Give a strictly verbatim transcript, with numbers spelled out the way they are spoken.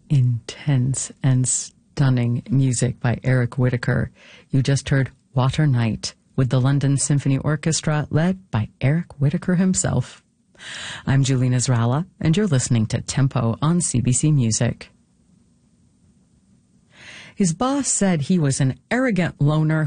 intense and stunning music by Eric Whitacre. You just heard Water Night with the London Symphony Orchestra led by Eric Whitacre himself. I'm Julina Zrala, and you're listening to Tempo on C B C Music. His boss said he was an arrogant loner